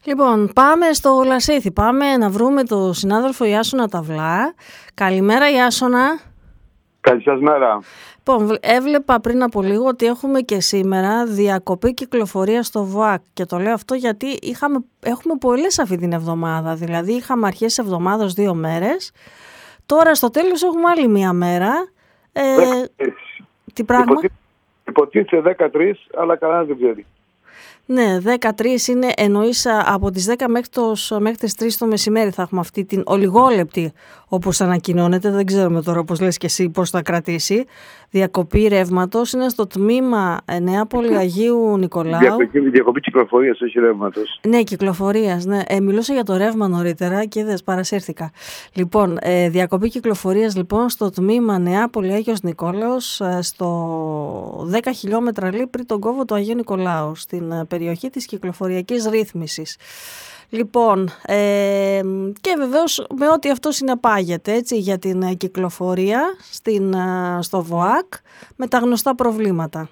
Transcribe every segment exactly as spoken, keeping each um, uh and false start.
Λοιπόν, πάμε στο Λασίθι. Πάμε να βρούμε τον συνάδελφο Ιάσονα Ταυλά. Καλημέρα, Ιάσονα. Καλή σας μέρα. Λοιπόν, έβλεπα πριν από λίγο ότι έχουμε και σήμερα διακοπή κυκλοφορία στο ΒΟΑΚ. Και το λέω αυτό γιατί είχαμε, έχουμε πολλές αυτή την εβδομάδα. Δηλαδή, είχαμε αρχές εβδομάδος δύο μέρες. Τώρα στο τέλος έχουμε άλλη μία μέρα. Ε, τι πράγμα? Υποτίθεται δεκατρείς, αλλά κανένας δεν ξέρει. Ναι, δεκατρείς είναι, εννοείς από τις δέκα μέχρι, το, μέχρι τις τρεις το μεσημέρι θα έχουμε αυτή την ολιγόλεπτη, όπως ανακοινώνεται, δεν ξέρουμε τώρα πώς λες και εσύ πώς θα κρατήσει, διακοπή ρεύματος. Είναι στο τμήμα Νεάπολη Αγίου Νικολάου. Διακοπή, διακοπή κυκλοφορίας, όχι ρεύματος. Ναι, κυκλοφορίας, ναι. Ε, μιλούσα για το ρεύμα νωρίτερα και είδες, παρασύρθηκα. Λοιπόν, ε, διακοπή κυκλοφορίας λοιπόν στο τμήμα Νεάπολη Άγιος Νικόλαος, στο δέκα χιλιόμετρα λίγο πριν τον κόβο του Αγίου Νικολάου, στην περιοχή της κυκλοφοριακής ρύθμισης. Λοιπόν, ε, και βεβαίως με ό,τι αυτό συνεπάγεται, έτσι, για την κυκλοφορία στην, στο ΒΟΑΚ με τα γνωστά προβλήματα.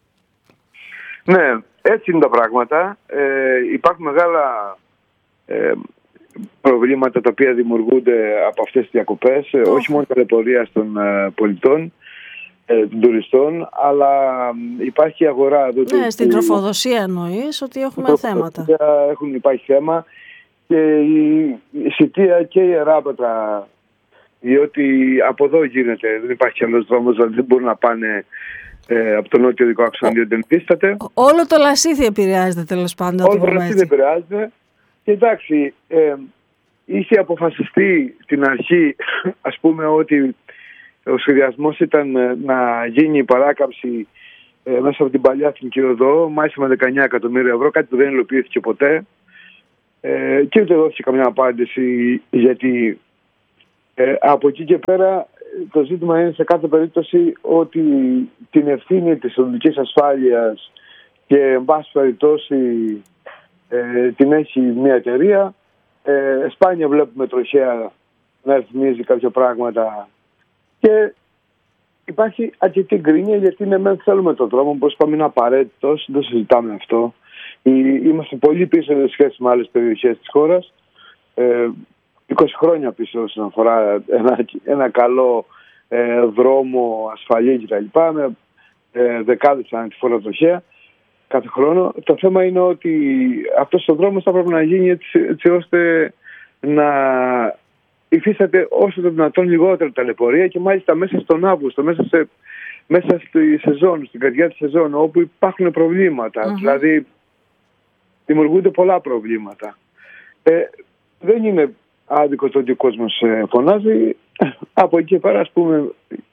Ναι, έτσι είναι τα πράγματα. Ε, υπάρχουν μεγάλα ε, προβλήματα τα οποία δημιουργούνται από αυτές τις διακοπές, oh. όχι μόνο ταλαιπωρίας των ε, πολιτών, ε, των τουριστών, αλλά υπάρχει αγορά εδώ. Ναι, του, στην του, τροφοδοσία εννοείς ότι έχουμε θέματα. Έχουν, υπάρχει θέμα και η Σιτία και η Ιεράπετρα, διότι από εδώ γίνεται, δεν υπάρχει άλλος δρόμος, δηλαδή δεν μπορούν να πάνε ε, από τον νότιο δικό άξονα, διότι δεν πίσταται. Όλο το Λασίθι επηρεάζεται τέλος πάντων. Όλο το Λασίθι επηρεάζεται. Και εντάξει, ε, είχε αποφασιστεί την αρχή, ας πούμε, ότι ο σχεδιασμός ήταν να γίνει η παράκαμψη ε, μέσα από την παλιά Εθνική Οδό, μάλιστα με δεκαεννιά εκατομμύρια ευρώ, κάτι που δεν υλοποιήθηκε ποτέ. Ε, και ούτε δόθηκε καμιά απάντηση, γιατί ε, από εκεί και πέρα το ζήτημα είναι σε κάθε περίπτωση ότι την ευθύνη της οδικής ασφάλειας και εν πάση περιπτώσει ε, την έχει μια εταιρεία. Ε, σπάνια βλέπουμε τροχέα να ρυθμίζει κάποια πράγματα και υπάρχει αρκετή γκρίνια, γιατί ναι, μεν θέλουμε τον δρόμο, όπως είπαμε είναι απαραίτητος, δεν συζητάμε αυτό. Είμαστε πολύ πίσω σε σχέση με άλλες περιοχές της χώρας, ε, είκοσι χρόνια πίσω όσον αφορά ένα, ένα καλό ε, δρόμο, ασφαλή κτλ. Με ε, δεκάδες ανατηφόρα τροχέα κάθε χρόνο. Το θέμα είναι ότι αυτός ο δρόμος θα πρέπει να γίνει έτσι, έτσι ώστε να υφίσταται όσο το δυνατόν λιγότερο ταλαιπωρία, και μάλιστα μέσα στον Αύγουστο, μέσα, σε, μέσα στη σεζόν, στην καρδιά της σεζόν, όπου υπάρχουν προβλήματα. Mm-hmm. Δηλαδή δημιουργούνται πολλά προβλήματα. Ε, δεν είναι άδικο το ότι ο κόσμος ε, φωνάζει. Από εκεί και πέρα, ας πούμε,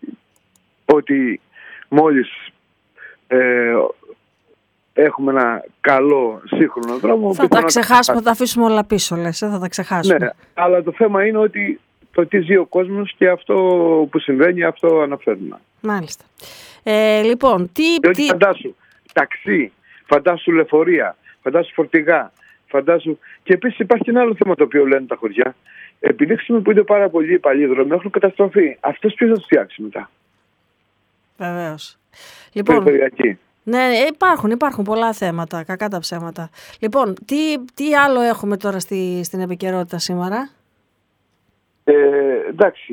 ότι μόλις ε, έχουμε ένα καλό σύγχρονο δρόμο, θα τα ξεχάσουμε, θα τα αφήσουμε όλα πίσω, λες, ε, θα τα ξεχάσουμε. Ναι, αλλά το θέμα είναι ότι το τι ζει ο κόσμος και αυτό που συμβαίνει, αυτό αναφέρουμε. Μάλιστα. Ε, λοιπόν, τι... Διότι τι... φαντάσου ταξί, φαντάσου λεωφορεία, φαντάσου φορτηγά, φαντάσου... Και επίσης υπάρχει ένα άλλο θέμα το οποίο λένε τα χωριά. Επειδή χρησιμοποιούνται πάρα πολλοί οι παλιοί δρόμοι, έχουν καταστροφεί. Αυτός ποιος θα τους φτιάξει μετά? Βεβαίως. Λοιπόν, περιφερειακή. Ναι, υπάρχουν, υπάρχουν πολλά θέματα, κακά τα ψέματα. Λοιπόν, τι, τι άλλο έχουμε τώρα στη, στην επικαιρότητα σήμερα? Ε, εντάξει,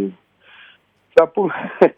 θα πούμε...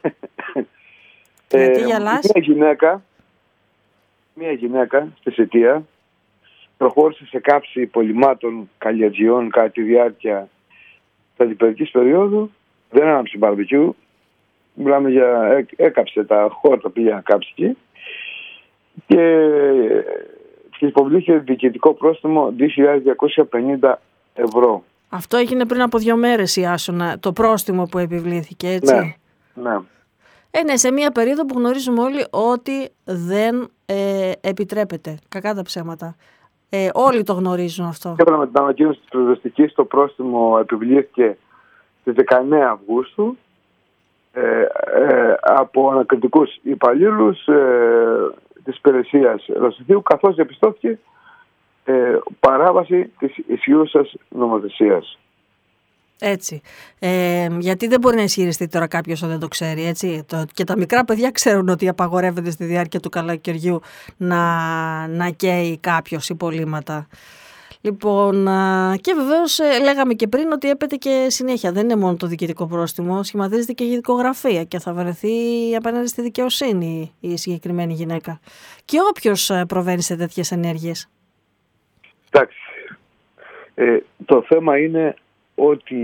Γιατί ε, γελάς? Μια γυναίκα, μια γυναίκα στη Σιτία προχώρησε σε κάψη υπολειμμάτων καλλιεργειών κατά τη διάρκεια της αντιπυρικής περίοδου. Δεν άναψε μπαρμπεκιού. Μιλάμε για έκαψε τα χόρτα, πήγε να κάψει εκεί. Και της υποβλήθηκε διοικητικό πρόστιμο δύο χιλιάδες διακόσια πενήντα ευρώ. Αυτό έγινε πριν από δύο μέρες, Ιάσονα, το πρόστιμο που επιβλήθηκε, έτσι. Ναι, ναι. Ε, ναι, σε μια περίοδο που γνωρίζουμε όλοι ότι δεν ε, επιτρέπεται. Κακά τα ψέματα. Ε, όλοι το γνωρίζουν αυτό. Και με την ανακοίνωση της πυροσβεστικής, το πρόστιμο επιβλήθηκε στις δεκαεννέα Αυγούστου ε, ε, από ανακριτικούς υπαλλήλους ε, της υπηρεσίας Ρωσιδίου, καθώς διαπιστώθηκε ε, παράβαση της ισχύουσας νομοθεσίας. Έτσι. Ε, γιατί δεν μπορεί να ισχυριστεί τώρα κάποιος όταν δεν το ξέρει, έτσι. Το, και τα μικρά παιδιά ξέρουν ότι απαγορεύεται στη διάρκεια του καλοκαιριού να, να καίει κάποιος υπολείμματα. Λοιπόν, και βεβαίως λέγαμε και πριν ότι έπεται και συνέχεια. Δεν είναι μόνο το διοικητικό πρόστιμο, σχηματίζεται και η δικογραφία και θα βρεθεί απέναντι στη δικαιοσύνη η συγκεκριμένη γυναίκα. Και όποιος προβαίνει σε τέτοιες ενέργειες. Εντάξει. Ε, το θέμα είναι ότι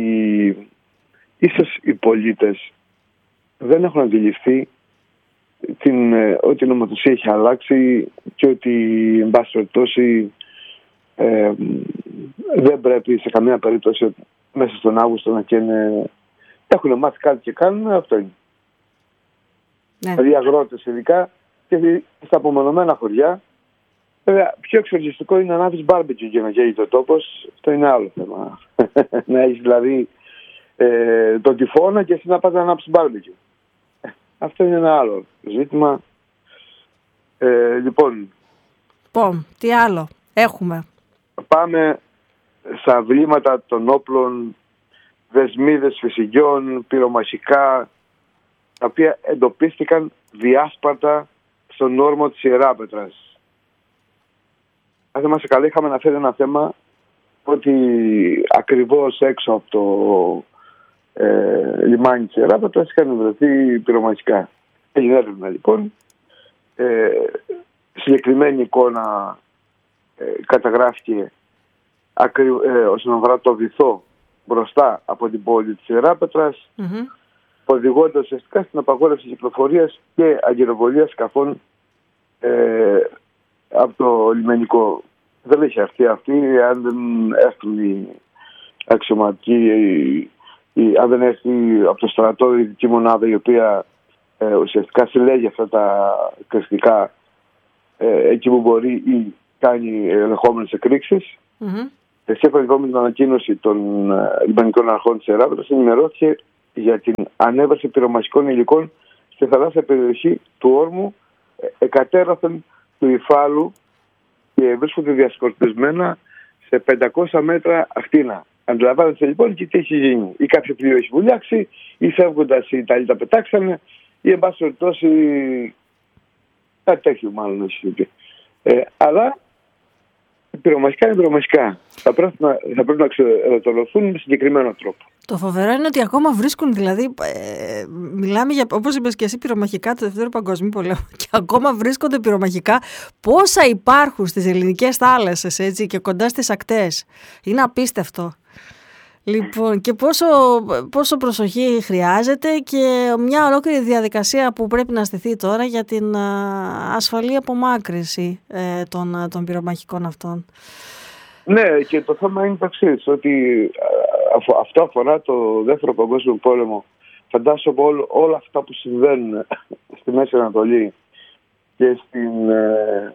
ίσως οι πολίτες δεν έχουν αντιληφθεί την, ότι η νομοθεσία έχει αλλάξει και ότι εν πάση περιπτώσει ε, δεν πρέπει σε καμία περίπτωση μέσα στον Αύγουστο να καίνε. Έχουν μάθει κάτι και κάνουν, αυτό είναι. Ναι. Δηλαδή αγρότες ειδικά και στα απομονωμένα χωριά. Βέβαια, πιο εξοργιστικό είναι να ανάβεις μπάρμπεκιου για να καίγεται ο τόπος. Αυτό είναι άλλο θέμα. Να έχεις δηλαδή ε, τον τυφώνα και εσύ να πας να ανάψεις μπάρμπεκιου. Αυτό είναι ένα άλλο ζήτημα. Ε, λοιπόν. Πομ, τι άλλο έχουμε. Πάμε στα βλήματα των όπλων, δεσμίδες φυσικιών, πυρομαχικά, τα οποία εντοπίστηκαν διάσπαρτα στον όρμο της Ιεράπετρας. Αν θυμάσαι καλά, είχαμε αναφέρει ένα θέμα ότι ακριβώς έξω από το ε, λιμάνι της Ιεράπετρας είχαν βρεθεί πυρομαχικά. Έγινε έρευνα λοιπόν. Ε, συγκεκριμένη εικόνα ε, καταγράφηκε ακρι, ε, όσον αφορά το βυθό μπροστά από την πόλη της Ιεράπετρας, mm-hmm. οδηγώντας ουσιαστικά στην απαγόρευση κυκλοφορίας και αγκυροβολίας σκαφών ε, από το λιμενικό. Δεν έχει έρθει αυτή αν δεν έρθουν οι αξιωματικοί, αν δεν έρθει από το στρατό η δική μονάδα η οποία ε, ουσιαστικά συλλέγει αυτά τα κρυστικά ε, εκεί που μπορεί ή κάνει ελεγχόμενες εκρήξεις. Mm-hmm. Και σύμφωνα με την ανακοίνωση των ε, λιμενικών αρχών της Ιεράπετρας ενημερώθηκε για την ανέβαση πυρομαχικών υλικών στη θαλάσσια περιοχή του όρμου ε, εκατέρωθεν του υφάλου και βρίσκονται διασκορπισμένα σε πεντακόσια μέτρα ακτίνα. Αντιλαμβάνεστε λοιπόν και τι έχει γίνει. Ή κάποιο πλοίο έχει βουλιάξει, ή φεύγοντας οι Ιταλοί τα πετάξανε, ή εν πάση περιπτώσει κάτι τέτοιο μάλλον έχει πει. Ε, αλλά πυρομαχικά είναι πυρομαχικά. Θα πρέπει να, θα πρέπει να εξοδοτωθούν με συγκεκριμένο τρόπο. Το φοβερό είναι ότι ακόμα βρίσκουν, δηλαδή, ε, μιλάμε για, όπως είπες και εσύ, πυρομαχικά του Δεύτερου Παγκοσμίου Πολέμου και ακόμα βρίσκονται πυρομαχικά. Πόσα υπάρχουν στις ελληνικές θάλασσες, έτσι, και κοντά στις ακτές. Είναι απίστευτο. Λοιπόν, και πόσο, πόσο προσοχή χρειάζεται και μια ολόκληρη διαδικασία που πρέπει να στηθεί τώρα για την α, ασφαλή απομάκρυνση ε, των, των πυρομαχικών αυτών. Ναι, και το θέμα είναι το εξής, ότι α, αυτό αφορά το Δεύτερο Παγκόσμιο Πόλεμο. Φαντάζομαι όλα, όλα αυτά που συμβαίνουν στη Μέση Ανατολή και στην, ε,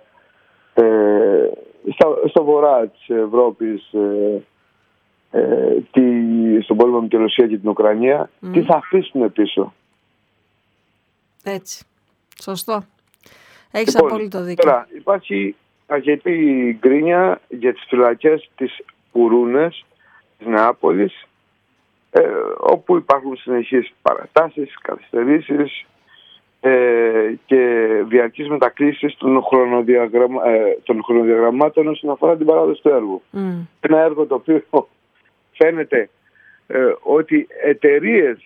ε, στο, στο βορρά της Ευρώπης, ε, ε, τη, στον πόλεμο με τη Ρωσία και την Ουκρανία, mm. τι θα αφήσουν πίσω. Έτσι. Σωστό. Έχεις λοιπόν, απόλυτο δίκιο. Τώρα, υπάρχει αρκετή γκρίνια για τις φυλακές της Κουρούνες της Νεάπολης, ε, όπου υπάρχουν συνεχείς παρατάσεις, καθυστερήσεις ε, και διαρκείς μετακλήσεις των, χρονοδιαγραμμα, ε, των χρονοδιαγραμμάτων όσον αφορά την παράδοση του έργου. Mm. Ένα έργο το οποίο φαίνεται ε, ότι εταιρείες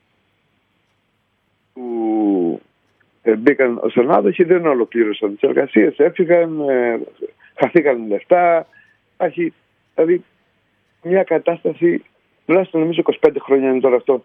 που ε, μπήκαν ως ανάδοχοι δεν ολοκλήρωσαν τις εργασίες, έφυγαν, ε, χαθήκαν λεφτά. Υπάρχει δηλαδή μια κατάσταση, τουλάχιστον νομίζω είκοσι πέντε χρόνια είναι τώρα αυτό.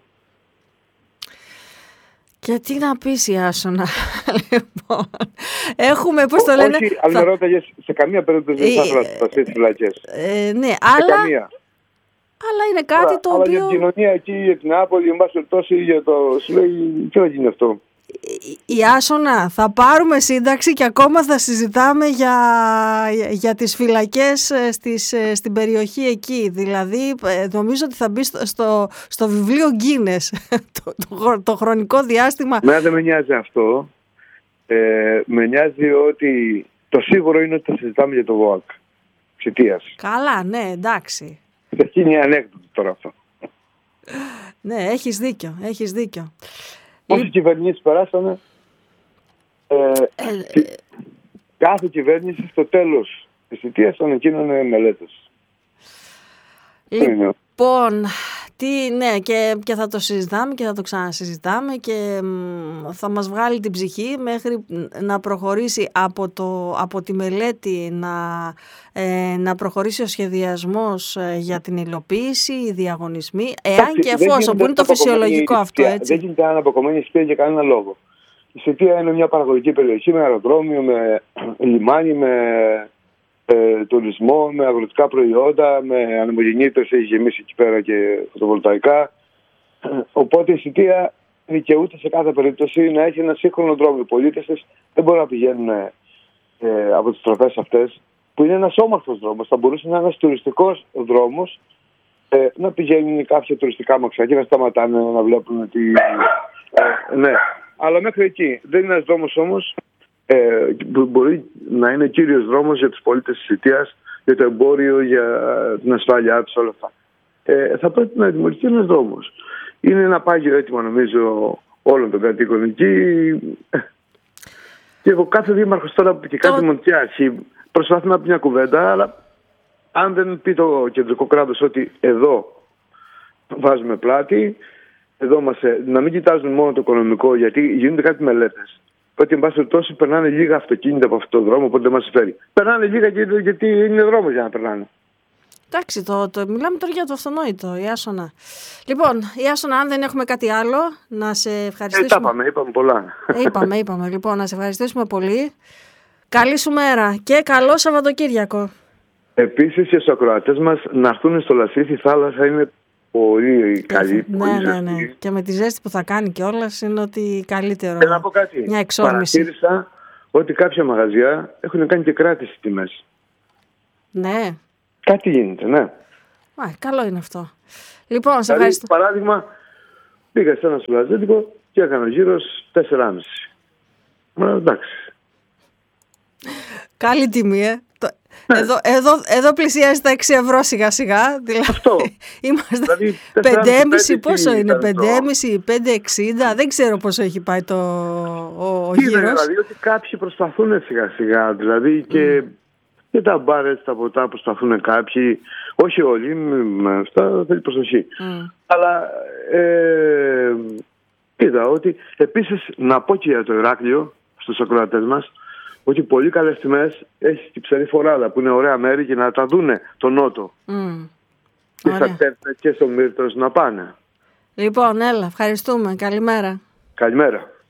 Και τι να πεις η Άσονα, λοιπόν. Έχουμε, πώς το λένε... Όχι, αλλά θα... ρώταγες, σε καμία περίπτωση δεν θα ήθελα να σπαστεί τις φυλακές. Ε, ναι, σε αλλά... καμία. Αλλά είναι κάτι αλλά, το αλλά οποίο... για την κοινωνία εκεί, για την Νεάπολη, εν πάση περιπτώσει, για το... Σου λέει, τι θα γίνει αυτό. Η Άσονα, θα πάρουμε σύνταξη και ακόμα θα συζητάμε για, για τις φυλακές στις, στην περιοχή εκεί. Δηλαδή, νομίζω ότι θα μπει στο, στο, στο βιβλίο Guinness το, το, το χρονικό διάστημα. Μένα δεν με νοιάζει αυτό. Ε, με νοιάζει ότι το σίγουρο είναι ότι θα συζητάμε για το ΒΟΑΚ. Ψητείας. Καλά, ναι, εντάξει. Θα γίνει ανέκδοτο τώρα αυτό. Ναι, έχεις δίκιο, έχεις δίκιο. Όσοι κυβερνήσεις περάσανε, ε, ε, κάθε κυβέρνηση στο τέλος της θητείας ανακοίνωνε μελέτες. Λοιπόν, τι, ναι, και, και θα το συζητάμε και θα το ξανασυζητάμε και μ, θα μας βγάλει την ψυχή μέχρι να προχωρήσει από, το, από τη μελέτη, να, ε, να προχωρήσει ο σχεδιασμός ε, για την υλοποίηση, οι διαγωνισμοί, εάν και εφόσον, που είναι το φυσιολογικό αυτό, έτσι. Δεν γίνεται αναποκομμένη Σιτία για κανένα λόγο. Η Σιτία είναι μια παραγωγική περιοχή με αεροδρόμιο, με λιμάνι, με ε, τουρισμό, με αγροτικά προϊόντα, με ανεμογεννήτρες, έχει γεμίσει εκεί πέρα και φωτοβολταϊκά. Οπότε η Σιτία δικαιούται σε κάθε περίπτωση να έχει ένα σύγχρονο δρόμο. Οι πολίτες της δεν μπορούν να πηγαίνουν ε, από τις τροφές αυτές, που είναι ένας όμορφος δρόμος. Θα μπορούσε να είναι ένας τουριστικός δρόμος, ε, να πηγαίνουν κάποια τουριστικά μαξάκια, να σταματάνε, να βλέπουν τι. Ε, ναι. Αλλά μέχρι εκεί. Δεν είναι ένας δρόμος όμως ε, που μπορεί να είναι κύριος δρόμος για τους πολίτες της Σιτίας, για το εμπόριο, για την ασφάλειά τους, όλα αυτά. Ε, θα πρέπει να δημιουργηθεί ένας δρόμος. Είναι ένα πάγιο αίτημα, νομίζω, όλων των κατοίκων εκεί. Και ο κάθε δήμαρχος τώρα και κάθε το... δημοτική αρχή προσπαθεί να πει μια κουβέντα, αλλά αν δεν πει το κεντρικό κράτος ότι εδώ βάζουμε πλάτη, εδώ μας, να μην κοιτάζουν μόνο το οικονομικό, γιατί γίνονται κάτι μελέτες. Ότι εν πάση περιπτώσει περνάνε λίγα αυτοκίνητα από αυτόν τον δρόμο, οπότε δεν μας συμφέρει. Περνάνε λίγα γιατί είναι δρόμος για να περνάνε. Εντάξει, το, το, μιλάμε τώρα για το αυτονόητο, Ιάσονα. Λοιπόν, Ιάσονα, αν δεν έχουμε κάτι άλλο, να σε ευχαριστήσουμε. Ε, τα είπαμε, είπαμε πολλά. Ε, είπαμε, είπαμε. Λοιπόν, να σε ευχαριστήσουμε πολύ. Καλή σου μέρα και καλό Σαββατοκύριακο. Επίσης, οι ακροατές μας να έρθουν στο Λασίθι, η θάλασσα είναι πολύ καλή. Ναι, πολύ ναι, ναι. Και με τη ζέστη που θα κάνει κιόλας είναι ότι καλύτερο. Και να πω κάτι. Μια εξόρμηση. Παρατήρησα ότι κάποια μαγαζιά έχουν κάνει και κράτηση τιμές. Ναι. Κάτι γίνεται, ναι. Α, καλό είναι αυτό. Λοιπόν, σε δηλαδή, ευχαριστώ. Παράδειγμα, πήγα σε ένα σουβλατζέντικο και έκανα γύρος τέσσερα κόμμα πέντε. Μα εντάξει. Καλή τιμή, ε. Ναι. Εδώ, εδώ, εδώ πλησιάζει τα έξι ευρώ σιγά σιγά. Δηλαδή, αυτό. Είμαστε δηλαδή, πέντε κόμμα πέντε πόσο είναι, πέντε κόμμα πέντε, πέντε εξήντα, δεν ξέρω πόσο έχει πάει το, ο, ο γύρος. Δηλαδή ότι κάποιοι προσπαθούν σιγά σιγά, δηλαδή και, mm. και τα μπάρες, τα ποτά προσπαθούν κάποιοι, όχι όλοι, με αυτά θέλει προσοχή. Mm. Αλλά ε, είδα ότι επίσης να πω και για το Ηράκλειο στους ακροατές μας, ότι πολύ καλές τιμές έχει και Ψαρή Φοράδα που είναι ωραία μέρη και να τα δούνε το Νότο. Mm. Και στα Τέρνα και στο Μύρτος να πάνε. Λοιπόν, έλα, ευχαριστούμε. Καλημέρα. Καλημέρα.